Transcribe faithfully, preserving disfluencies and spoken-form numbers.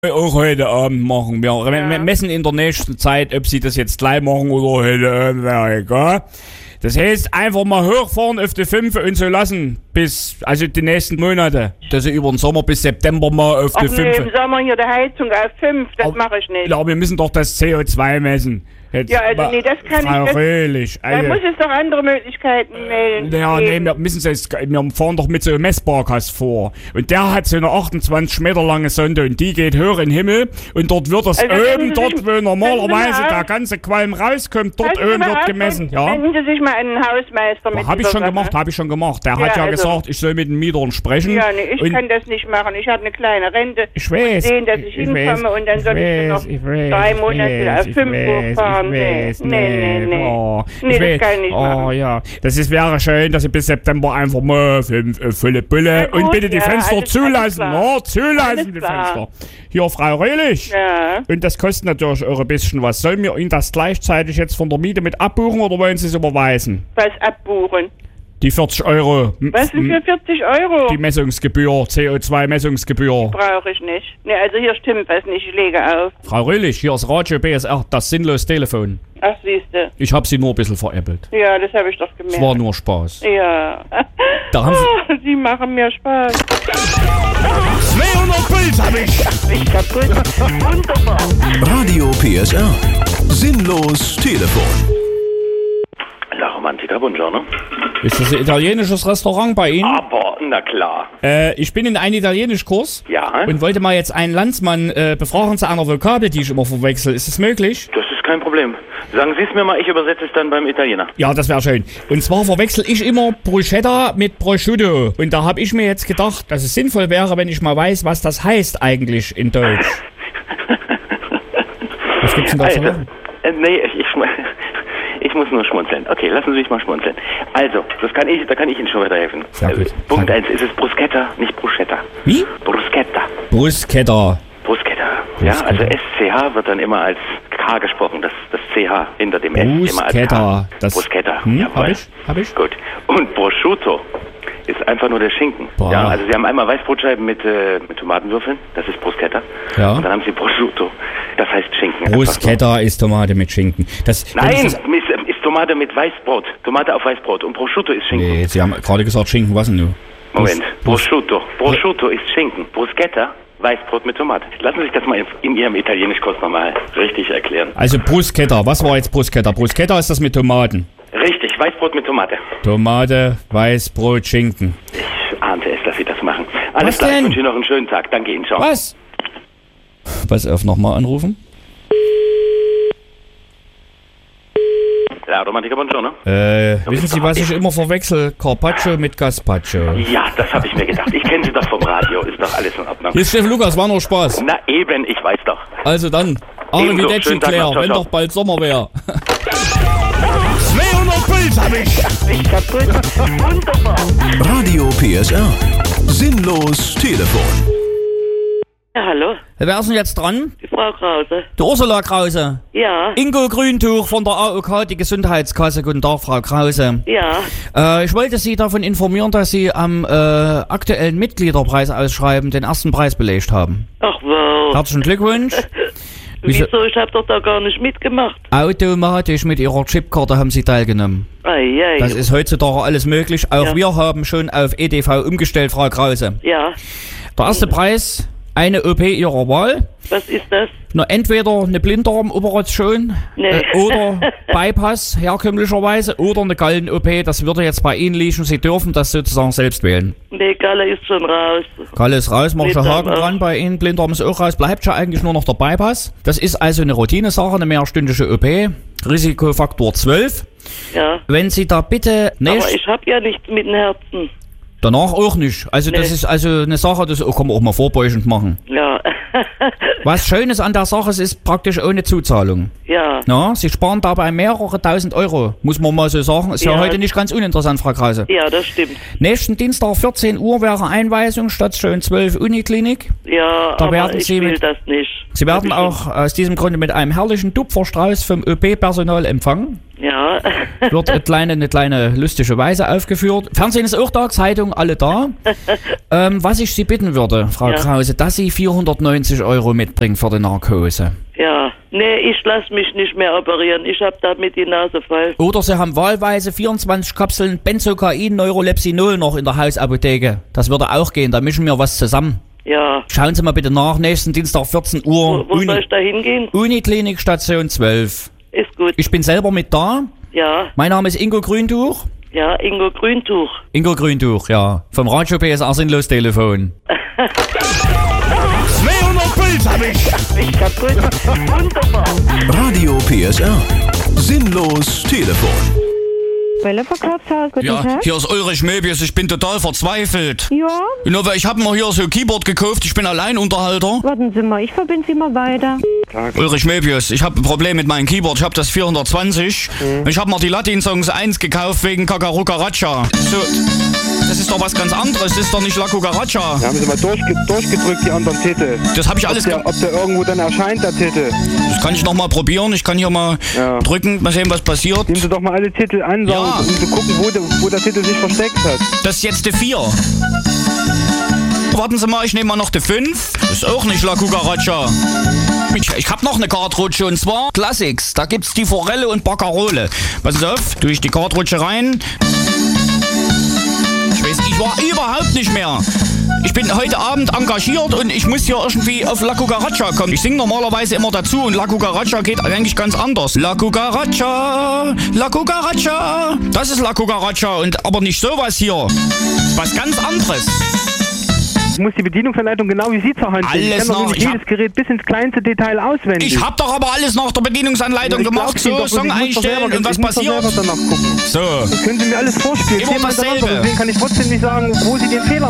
Auch heute Abend machen. Wir ja. messen in der nächsten Zeit, ob sie das jetzt gleich machen oder heute Abend, wäre egal. Das heißt, einfach mal hochfahren auf die fünf und so lassen, bis, also die nächsten Monate, dass sie über den Sommer bis September mal auf die fünf. Im Sommer hier die Heizung auf fünf, das mache ich nicht. Ja, wir müssen doch das C O zwei messen. Jetzt ja, also nee, das kann Frau ich Röhlich, nicht. Da muss es doch andere Möglichkeiten melden. Ja, nee, wir müssen jetzt, wir fahren doch mit so einem Messbarkast vor. Und der hat so eine achtundzwanzig Meter lange Sonde und die geht hoch in den Himmel und dort wird das also oben, dort sich, wo normalerweise der ganze Qualm rauskommt, dort oben wird gemessen. Ja. Wenden Sie sich mal einen Hausmeister mit. Habe ich schon gemacht, habe ich schon gemacht. Der ja, hat ja also gesagt, ich soll mit den Mietern sprechen. Ja, nee, ich und kann das nicht machen. Ich habe eine kleine Rente. Ich weiß. Sehen, dass ich, ich hinkomme weiß, und dann soll ich, ich noch ich weiß, drei Monate weiß, auf fünf hochfahren. Nee, nee, nee. Oh, nee, das kann ich nicht oh, machen. Ja. Das ist, wäre schön, dass Sie bis September einfach mal fünf, äh, volle Bulle ja, und bitte die ja, Fenster alles, zulassen. Alles oh, zulassen die Fenster. Hier, Frau Röhlich. Ja. Und das kostet natürlich auch ein bisschen was. Sollen wir Ihnen das gleichzeitig jetzt von der Miete mit abbuchen oder wollen Sie es überweisen? Was abbuchen? Die vierzig Euro. Was sind für vierzig Euro? Die Messungsgebühr, C O zwei Messungsgebühr. Brauche ich nicht. Ne, also hier stimmt was nicht, ich lege auf. Frau Röhlich, hier ist Radio B S R, das sinnlose Telefon. Ach, siehste. Ich habe Sie nur ein bisschen veräppelt. Ja, das habe ich doch gemerkt. Es war nur Spaß. Ja. Da haben Sie... Oh, Sie machen mir Spaß. zweihundert Puls habe ich. Ich kaputt. Wunderbar. Radio P S R. Sinnlos Telefon. La Romantica, buongiorno. Ist das ein italienisches Restaurant bei Ihnen? Aber, na klar. Äh, ich bin in einem Italienischkurs. Ja. Und wollte mal jetzt einen Landsmann äh, befragen zu einer Vokabel, die ich immer verwechsel. Ist das möglich? Das ist kein Problem. Sagen Sie es mir mal, ich übersetze es dann beim Italiener. Ja, das wäre schön. Und zwar verwechsel ich immer Bruschetta mit Prosciutto. Und da habe ich mir jetzt gedacht, dass es sinnvoll wäre, wenn ich mal weiß, was das heißt eigentlich in Deutsch. Was gibt's denn da zu machen? Äh, nee, ich, ich, ich muss nur schmunzeln. Okay, lassen Sie mich mal schmunzeln. Also, das kann ich, da kann ich Ihnen schon weiterhelfen. Sehr gut. Äh, Punkt eins, ist es Bruschetta, nicht Bruschetta. Wie? Bruschetta. Bruschetta. Bruschetta. Ja, also S C H wird dann immer als K gesprochen, das, das C H hinter dem S immer als K. Das Bruschetta. Hm, hab ich, hab ich. Gut. Und Prosciutto ist einfach nur der Schinken. Boah. Ja, also Sie haben einmal Weißbrotscheiben mit, äh, mit Tomatenwürfeln, das ist Bruschetta. Ja. Und dann haben Sie Prosciutto, das heißt Schinken. Bruschetta ist Tomate mit Schinken. Das, Nein, das ist, ist Tomate mit Weißbrot. Tomate auf Weißbrot. Und Prosciutto ist Schinken. Nee, Sie haben gerade gesagt Schinken, was denn du? Moment, Prosciutto. Prosciutto ist Schinken. Bruschetta, Weißbrot mit Tomate. Lassen Sie sich das mal in, in Ihrem Italienischkurs nochmal richtig erklären. Also Bruschetta, was war jetzt Bruschetta? Bruschetta ist das mit Tomaten. Richtig, Weißbrot mit Tomate. Tomate, Weißbrot, Schinken. Ich ahnte es, dass Sie das machen. Alles was klar, denn? ich wünsche Ihnen noch einen schönen Tag. Danke Ihnen, ciao. Was? Pass auf, nochmal anrufen. La Romantica, buongiorno. Äh, wissen Sie, was ich immer verwechsel? Carpaccio mit Gazpacho. Ja, das habe ich mir gedacht. Ich kenne Sie doch vom Radio. Ist doch alles in Ordnung. Hier ist Steffen Lukas, war nur Spaß. Na eben, ich weiß doch. Also dann, Arrivederci, Claire, wenn doch bald Sommer wäre. zweihundert Puls habe ich. Ich kaputt. Wunderbar. Radio P S R. Sinnlos Telefon. Ja, hallo. Wer ist denn jetzt dran? Die Frau Krause. Die Ursula Krause. Ja. Ingo Grüntuch von der A O K, die Gesundheitskasse. Guten Tag, Frau Krause. Ja. Äh, ich wollte Sie davon informieren, dass Sie am äh, aktuellen Mitgliederpreis ausschreiben den ersten Preis belegt haben. Ach wow. Herzlichen Glückwunsch. Wieso? Ich hab doch da gar nicht mitgemacht. Automatisch mit Ihrer Chipkarte haben Sie teilgenommen. Ei, ei. Das ist heutzutage alles möglich. Auch ja. wir haben schon auf E D V umgestellt, Frau Krause. Ja. Der erste Preis, eine O P Ihrer Wahl. Was ist das? Na, entweder eine Blinddarmoperation nee. äh, oder Bypass herkömmlicherweise oder eine Gallen-O P. Das würde jetzt bei Ihnen liegen. Sie dürfen das sozusagen selbst wählen. Nee, Galle ist schon raus. Galle ist raus, mach ich einen Haken auch. dran bei Ihnen. Blinddarm ist auch raus. Bleibt schon eigentlich nur noch der Bypass. Das ist also eine Routinesache, eine mehrstündige O P. Risikofaktor zwölf. Ja. Wenn Sie da bitte nicht... Aber ich hab ja nichts mit dem Herzen. Danach auch nicht. Also nee. das ist also eine Sache, das kann man auch mal vorbeugend machen. Ja. Was Schönes an der Sache ist, ist praktisch ohne Zuzahlung. Ja. Na, Sie sparen dabei mehrere tausend Euro, muss man mal so sagen. Ist ja, ja heute nicht ganz uninteressant, Frau Krause. Ja, das stimmt. Nächsten Dienstag vierzehn Uhr wäre Einweisung, Station zwölf Uniklinik. Ja, da aber werden ich Sie will mit, das nicht. Sie werden auch aus diesem Grunde mit einem herrlichen Tupferstrauß vom O P-Personal empfangen. Ja. Wird eine kleine, eine kleine lustige Weise aufgeführt. Fernsehen ist auch da, Zeitung, alle da. ähm, was ich Sie bitten würde, Frau ja. Krause, dass Sie vierhundertneunzig Euro mitbringen für die Narkose. Ja. Nee, ich lasse mich nicht mehr operieren. Ich hab damit die Nase voll. Oder Sie haben wahlweise vierundzwanzig Kapseln Benzocain, Neurolepsinol noch in der Hausapotheke. Das würde auch gehen, da mischen wir was zusammen. Ja. Schauen Sie mal bitte nach, nächsten Dienstag vierzehn Uhr. Wo, wo Uni- soll ich da hingehen? Uniklinik Station zwölf. Ist gut. Ich bin selber mit da. Ja. Mein Name ist Ingo Grüntuch. Ja, Ingo Grüntuch. Ingo Grüntuch, ja. Vom Radio P S R Sinnlos Telefon. zweihundert Puls hab ich. Ich kaputt. Wunderbar. Radio P S R. Sinnlos Telefon. Bälle-Verkaufshaus, guten Ja, Tag. hier ist Ulrich Möbius, ich bin total verzweifelt. Ja, Nur weil ich habe mir hier so ein Keyboard gekauft, ich bin Alleinunterhalter. warten Sie mal, ich verbinde Sie mal weiter. Ulrich Möbius, ich habe ein Problem mit meinem Keyboard, ich habe das vierhundertzwanzig. Mhm. Ich habe mir die Latin-Songs eins gekauft wegen Kakarukaraccia. So, das ist doch was ganz anderes, das ist doch nicht La Cucaracha. Da haben Sie mal durchge durchgedrückt, die anderen Titel. Das habe ich alles... Ob der, ob der irgendwo dann erscheint, der Titel. Das kann ich noch mal probieren, ich kann hier mal Ja. drücken, mal sehen, was passiert. Nehmen Sie doch mal alle Titel an, Ja. um zu gucken, wo, der, wo der Titel sich versteckt hat. Das ist jetzt die vier. Warten Sie mal, ich nehme mal noch die fünf. Das ist auch nicht La Cucaracha. Ich, ich hab noch eine Kartrutsche und zwar Classics. Da gibt's die Forelle und Baccarole. Passen Sie auf, tue ich die Kartrutsche rein. Ich weiß, ich war überhaupt nicht mehr. Ich bin heute Abend engagiert und ich muss hier irgendwie auf La Cucaracha kommen. Ich singe normalerweise immer dazu und La Cucaracha geht eigentlich ganz anders. La Cucaracha, La Cucaracha. Das ist La Cucaracha und aber nicht sowas hier. Was ganz anderes. Ich muss die Bedienungsanleitung genau wie Sie zur Hand nehmen. Ich Alles kann doch noch, nicht ich jedes hab- Gerät bis ins kleinste Detail auswendig. Ich hab doch aber alles nach der Bedienungsanleitung Ja, ich gemacht. glaub's Ihnen So, doch, Song ich muss doch einstellen selber- und was ich muss doch passiert. selber danach gucken. So. Das können Sie mir alles vorspielen. Immer Zehnmal dasselbe. hintereinander. Deswegen kann ich trotzdem nicht sagen, wo Sie den Fehler